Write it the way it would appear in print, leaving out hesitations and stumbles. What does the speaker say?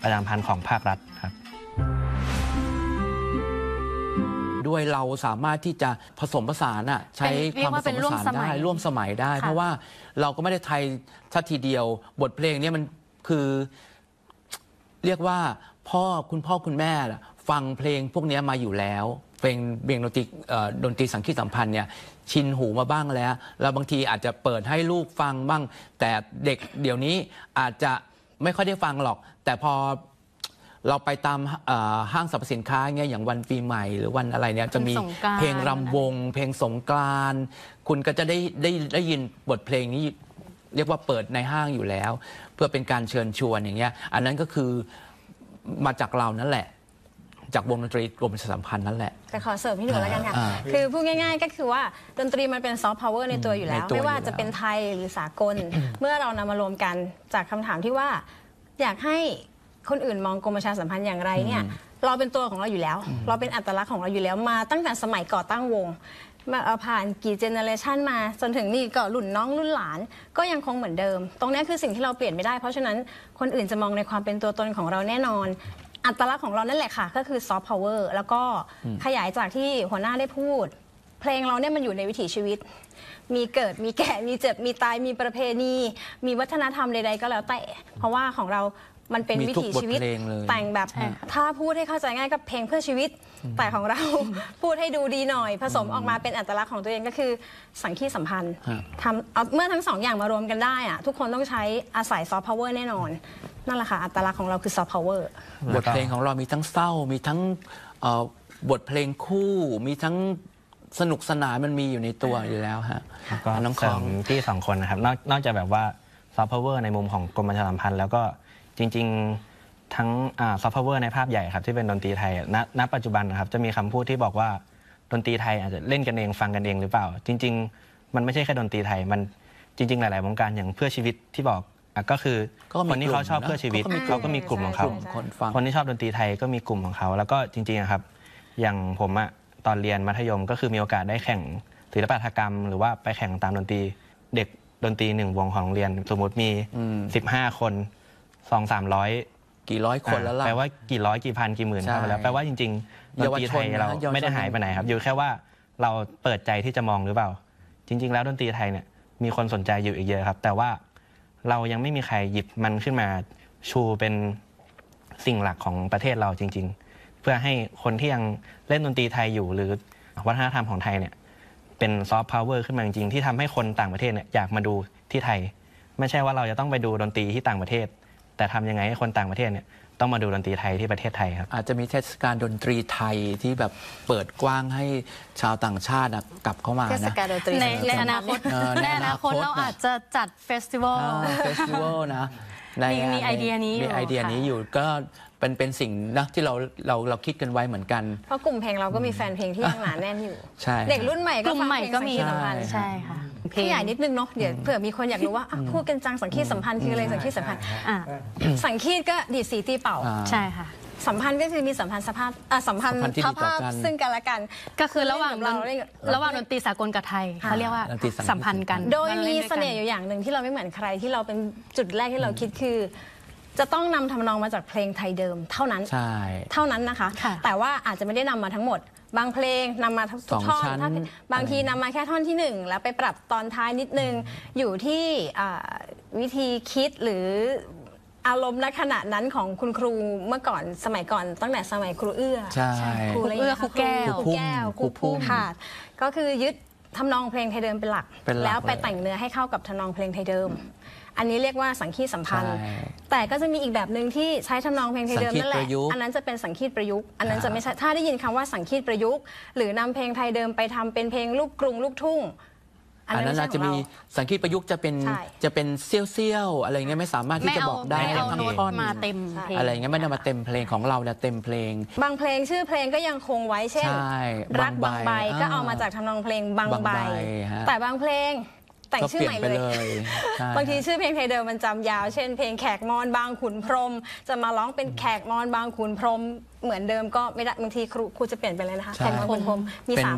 ประชาสัมพันธ์ของภาครัฐครับด้วยเราสามารถที่จะผสมผสานใช้ความผสมผสานได้ร่วมสมัยได้เพราะว่าเราก็ไม่ได้ไทยทัทีเดียวบทเพลงนี้มันคือเรียกว่าคุณพ่อคุณแม่ฟังเพลงพวกนี้มาอยู่แล้วเพลงดนตรีสังคีตสัมพันธ์เนี่ยชินหูมาบ้างแล้วบางทีอาจจะเปิดให้ลูกฟังบ้างแต่เด็กเดี๋ยวนี้อาจจะไม่ค่อยได้ฟังหรอกแต่พอเราไปตามห้างสรรพสินค้าเงี้ยอย่างวันปีใหม่หรือวันอะไรเนี่ยจะมีเพลงรำวงเพลงสงกรานต์คุณก็จะได้ยินบทเพลงนี้เรียกว่าเปิดในห้างอยู่แล้วเพื่อเป็นการเชิญชวนอย่างเงี้ยอันนั้นก็คือมาจากเรานั่นแหละจากวงดนตรีกรมประชาสัมพันธ์นั่นแหละแต่ขอเสริมให้หนูแล้วกันค่ะคือพูดง่ายๆก็คือว่าดนตรีมันเป็นซอฟต์พาวเวอร์ในตัวอยู่แล้วไม่ว่าจะเป็นไทยหรือสากลเมื่อเรานำมารวมกันจากคำถามที่ว่าอยากให้คนอื่นมองกรมประชาสัมพันธ์อย่างไรเนี่ยเราเป็นตัวของเราอยู่แล้วเราเป็นอัตลักษณ์ของเราอยู่แล้วมาตั้งแต่สมัยก่อตั้งวงมาผ่านกี่เจเนอเรชันมาจนถึงนี่ก็รุ่นน้องรุ่นหลานก็ยังคงเหมือนเดิมตรงนี้คือสิ่งที่เราเปลี่ยนไม่ได้เพราะฉะนั้นคนอื่นจะมองในความเป็นตัวตนของเราแน่นอนอัตลักษณ์ของเรานั่นแหละค่ะก็คือซอฟต์พาวเวอร์แล้วก็ขยายจากที่หัวหน้าได้พูดเพลงเราเนี่ยมันอยู่ในวิถีชีวิตมีเกิดมีแก่มีเจ็บมีตายมีประเพณีมีวัฒนธรรมใดๆก็แล้วแต่เพราะว่าของเรามันเป็นวิถีชีวิตแต่งแบบถ้าพูดให้เข้าใจง่ายก็เพลงเพื่อชีวิตแต่ของเราพูดให้ดูดีหน่อยผสมออกมาเป็นอัตลักษณ์ของตัวเองก็คือสังคีตสัมพันธ์เมื่อทั้งสองอย่างมารวมกันได้ทุกคนต้องใช้อาศัยซอฟต์พาวเวอร์แน่นอนนั่นแหละค่ะอัตลักษณ์ของเราคือซอฟต์พาวเวอร์บทเพลงของเรามีทั้งเศร้ามีทั้งบทเพลงคู่มีทั้งสนุกสนานมันมีอยู่ในตัวอยู่แล้วฮะก็น้องของที่สองคนนะครับนอกจากแบบว่าซอฟต์พาวเวอร์ในมุมของกรมประชาสัมพันธ์แล้วก็จริงๆทั้งซอฟต์พาวเวอร์ในภาพใหญ่ครับที่เป็นดนตรีไทยณปัจจุบันนะครับจะมีคำพูดที่บอกว่าดนตรีไทยอาจจะเล่นกันเองฟังกันเองหรือเปล่าจริงๆมันไม่ใช่แค่ดนตรีไทยมันจริงๆหลายๆวงการอย่างเพื่อชีวิตที่บอกก็คือคนที่เขาชอบเพื่อชีวิตเขาก็มีกลุ่มของเขาคนที่ชอบดนตรีไทยก็มีกลุ่มของเขาแล้วก็จริงๆครับอย่างผมตอนเรียนมัธยมก็คือมีโอกาสได้แข่งศิลปหัตถกรรมหรือว่าไปแข่งตามดนตรีเด็กดนตรี1วงของโรงเรียนสมมติมี15คน200-300 กี่ร้อยคนแล้วล่ะแปลว่ากี่ร้อยกี่พันกี่หมื่นเข้าไปแล้วแปลว่าจริงๆดนตรีไทยเราไม่ได้หายไปไหนครับอยู่แค่ว่าเราเปิดใจที่จะมองหรือเปล่าจริงๆแล้วดนตรีไทยเนี่ยมีคนสนใจอยู่อีกเยอะครับแต่ว่าเรายังไม่มีใครหยิบมันขึ้นมาชูเป็นสิ่งหลักของประเทศเราจริงๆเพื่อให้คนที่ยังเล่นดนตรีไทยอยู่หรือวัฒนธรรมของไทยเนี่ยเป็นซอฟต์พาวเวอร์ขึ้นมาจริงๆที่ทำให้คนต่างประเทศเนี่ยอยากมาดูที่ไทยไม่ใช่ว่าเราจะต้องไปดูดนตรีที่ต่างประเทศแต่ทำยังไงให้คนต่างประเทศเนี่ยต้องมาดูดนตรีไทยที่ประเทศไทยครับอาจจะมีเทศกาลดนตรีไทยที่แบบเปิดกว้างให้ชาวต่างชาติกลับเข้ามานะเทศกาลดนตรีในอนาคตเราอาจจะจัดเฟสติวัลนะมีไอเดียนี้อยู่ก็เป็นสิ่งนะที่เราคิดกันไว้เหมือนกันเพราะกลุ่มเพลงเราก็มีแฟนเพลงที่ยังหนาแน่นอยู่ใช่เด็กรุ่นใหม่ก็ฟังเพลงสังคีตสัมพันธ์ใช่ค่ะขยายนิดนึงเนาะเดี๋ยวเผื่อมีคนอยากรู้ว่าพูดกันจังสังคีตสัมพันธ์คืออะไรสังคีตสัมพันธ์สังคีตก็ดีดสีตีเป่าใช่ค่ะสัมพันธ์ก็คือมีสัมพันธ์สัมพันธ์ภาพซึ่งกันและกันก็คือระหว่างดนตรีสากลกับไทยเขาเรียกว่าสัมพันธ์กันโดยมีเสน่ห์อยู่อย่างหนึ่งที่เราไม่เหมือนใครที่เราเป็นจุดแรกที่เราคิดคือจะต้องนำทำนองมาจากเพลงไทยเดิมเท่านั้นเท่านั้นนะคะแต่ว่าอาจจะไม่ได้นำมาทั้งหมดบางเพลงนำมาทุกท่อนบางทีนำมาแค่ท่อนที่1แล้วไปปรับตอนท้ายนิดนึงอยู่ที่วิธีคิดหรืออารมณ์ณขณะนั้นของคุณครูเมื่อก่อนสมัยก่อนตั้งแต่สมัยครูเอื้อครูแก้วครูพุ่มค่ะก็คือยึดทำนองเพลงไทยเดิมเป็นหลักแล้วไปแต่งเนื้อให้เข้ากับทำนองเพลงไทยเดิมอันนี้เรียกว่าสังคีตสัมพันธ์แต่ก็จะมีอีกแบบหนึ่งที่ใช้ทำนองเพลงไทยเดิมนั่นแหละอันนั้นจะเป็นสังคีตประยุกต์อันนั้นจะไม่ใช่ถ้าได้ยินคำว่าสังคีตประยุกต์หรือนำเพลงไทยเดิมไปทำเป็นเพลงลูกกรุงลูกทุ่งอันนั้นอาจจะมีสังคีตประยุกต์จะเป็นเซี่ยวๆอะไรเงี้ยไม่สามารถที่จะบอกได้ทั้งท่อนมาเต็มอะไรเงี้ยไม่ได้มาเต็มเพลงของเราเนี่ยเต็มเพลงบางเพลงชื่อเพลงก็ยังคงไว้เช่นรักบางใบก็เอามาจากทำนองเพลงบางใบแต่บางเพลงแต่งชื่อใหม่เลยบางทีชื่อเพลงไทยเดิมมันจำยาวเช่นเพลงแขกมอนบางขุนพรหมจะมาร้องเป็นแขกมอนบางขุนพรหมเหมือนเดิมก็ไม่ได้บางทีครูจะเปลี่ยนไปเลยนะคะแขกมอนขุนพรหมมี3